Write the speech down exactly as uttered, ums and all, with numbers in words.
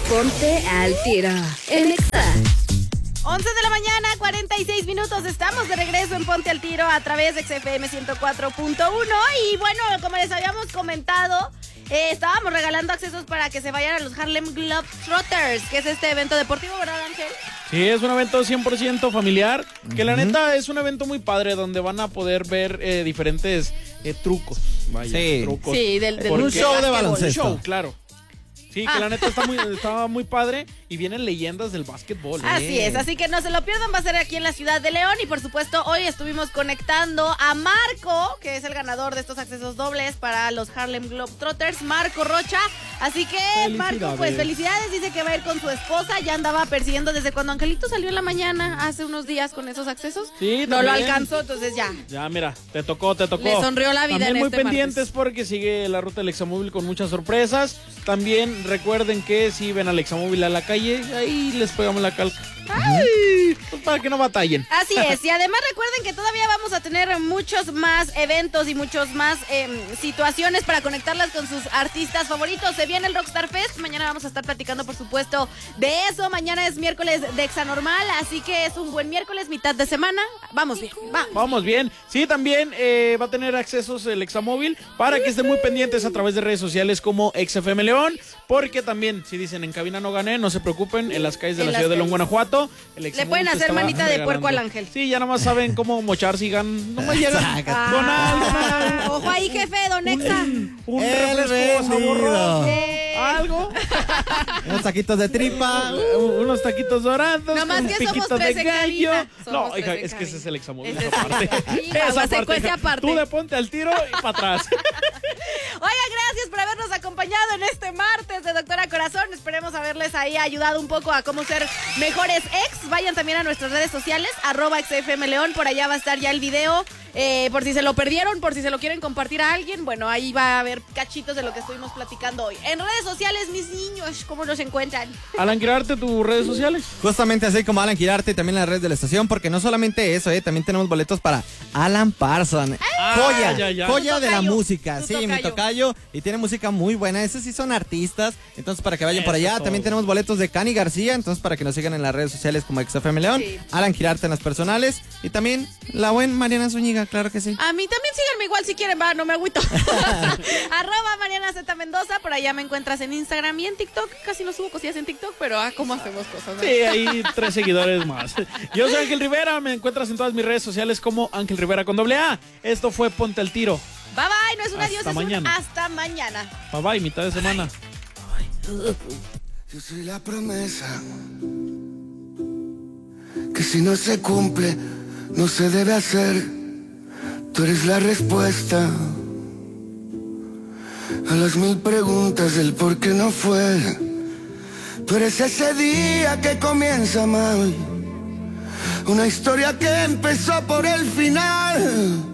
Ponte al tiro en Exa. once de la mañana, cuarenta y seis minutos. Estamos de regreso en Ponte al Tiro a través de X F M ciento cuatro punto uno. Y bueno, como les habíamos comentado, eh, estábamos regalando accesos para que se vayan a los Harlem Globetrotters, que es este evento deportivo, ¿verdad, Ángel? Sí, es un evento cien por ciento familiar, que uh-huh. la neta es un evento muy padre donde van a poder ver eh, diferentes eh, trucos. Vaya, sí, trucos. Sí, del, del un show de baloncesto. Un show, claro. Sí, que ah. la neta está muy, estaba muy padre y vienen leyendas del básquetbol. ¿eh? Así es, así que no se lo pierdan, va a ser aquí en la ciudad de León y por supuesto hoy estuvimos conectando a Marco, que es el ganador de estos accesos dobles para los Harlem Globetrotters, Marco Rocha. Así que Marco, pues felicidades, dice que va a ir con su esposa, ya andaba persiguiendo desde cuando Angelito salió en la mañana, hace unos días con esos accesos. Sí, no lo alcanzó, entonces ya. Ya, mira, te tocó, te tocó. Le sonrió la vida. También en muy este pendientes martes. Porque sigue la ruta del Examóvil con muchas sorpresas. También recuerden que si ven al Examóvil a la calle, ahí les pegamos la calca. Ay, pues para que no batallen. Así es, y además recuerden que todavía vamos a tener muchos más eventos y muchos más eh, situaciones para conectarlas con sus artistas favoritos. Se viene el Rockstar Fest, mañana vamos a estar platicando por supuesto de eso. Mañana es miércoles de Exa Normal, así que es un buen miércoles, mitad de semana. Vamos bien, vamos. Vamos bien. Sí, también eh, va a tener accesos el Examóvil para que estén muy pendientes a través de redes sociales como X F M León, porque también si dicen en cabina no gané, no se preocupen, en las calles de en la ciudad de León, Guanajuato. Le pueden hacer manita de puerco al Ángel. Sí, ya nomás saben cómo mochar si gan... No me llegan ah, con algo. Ojo ahí, jefe, don Exa. Un, un refresco sabor eh. algo. Unos taquitos de tripa. Unos taquitos dorados. No más un que somos de tres en gallo. Somos No, hija, es que ese es el Examóvil. Esa parte. Sí, esa parte. aparte. Tú de ponte al tiro y para atrás. Oiga, gracias por habernos acompañado en este martes de Doctora Corazón. Esperemos haberles ahí ayudado un poco a cómo ser mejores ex. Vayan también a nuestras redes sociales, arroba X F M León, por allá va a estar ya el video. Eh, por si se lo perdieron, por si se lo quieren compartir a alguien, bueno, ahí va a haber cachitos de lo que estuvimos platicando hoy. En redes sociales, mis niños, ¿cómo nos encuentran? Alan Quirarte, tus redes sociales. Justamente así como Alan Quirarte, también en las redes de la estación, porque no solamente eso, eh, también tenemos boletos para Alan Parsons. Ah, joya, ya, ya. joya de la música. Tu Sí, tocayo. mi tocayo. Y tiene música muy buena. Esos sí son artistas. Entonces, para que vayan Eso por allá. todo. También tenemos boletos de Cani García. Entonces, para que nos sigan en las redes sociales como X F M León. Sí. Alan Quirarte en las personales. Y también la buena Mariana Zúñiga, claro que sí. A mí también síganme igual si quieren, va, no me agüito. Arroba Mariana Z Mendoza, por allá me encuentras en Instagram y en TikTok. Casi no subo cosillas en TikTok, pero ah, cómo hacemos cosas, ¿no? Sí, ahí tres seguidores más. Yo soy Ángel Rivera, me encuentras en todas mis redes sociales como Ángel Rivera con doble A. Esto fue Ponte al Tiro. Bye bye, no es un Hasta adiós, es mañana. un hasta mañana. Bye bye, mitad de semana. Yo soy la promesa que si no se cumple, no se debe hacer. Tú eres la respuesta a las mil preguntas del por qué no fue. Tú eres ese día que comienza mal, una historia que empezó por el final.